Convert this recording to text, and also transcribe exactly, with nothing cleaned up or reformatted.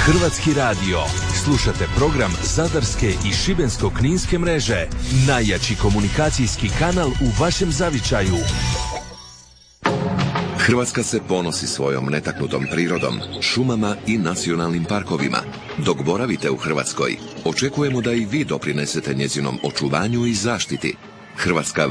Hrvatski radio. Slušate program Zadarske i Šibensko-kninske mreže. Najjači komunikacijski kanal u vašem zavičaju. Hrvatska se ponosi svojom netaknutom prirodom, šumama i nacionalnim parkovima. Dok boravite u Hrvatskoj, očekujemo da i vi doprinesete njezinom očuvanju i zaštiti. Hrvatska